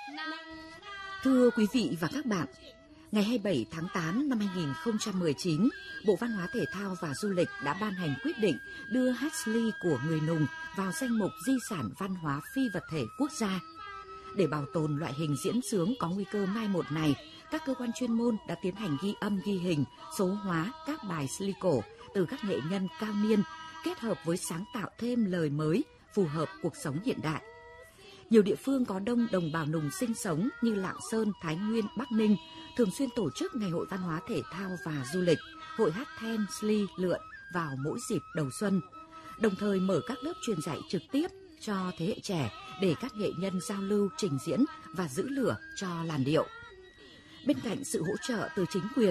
Thưa quý vị và các bạn, ngày 27 tháng 8 năm 2019, Bộ Văn hóa Thể thao và Du lịch đã ban hành quyết định đưa hát Sli của người Nùng vào danh mục di sản văn hóa phi vật thể quốc gia. Để bảo tồn loại hình diễn xướng có nguy cơ mai một này, các cơ quan chuyên môn đã tiến hành ghi âm ghi hình, số hóa các bài Sli cổ từ các nghệ nhân cao niên, kết hợp với sáng tạo thêm lời mới phù hợp cuộc sống hiện đại. Nhiều địa phương có đông đồng bào Nùng sinh sống như Lạng Sơn, Thái Nguyên, Bắc Ninh thường xuyên tổ chức Ngày hội Văn hóa Thể thao và Du lịch, hội hát then, Sli, lượn vào mỗi dịp đầu xuân, đồng thời mở các lớp truyền dạy trực tiếp cho thế hệ trẻ để các nghệ nhân giao lưu, trình diễn và giữ lửa cho làn điệu. Bên cạnh sự hỗ trợ từ chính quyền,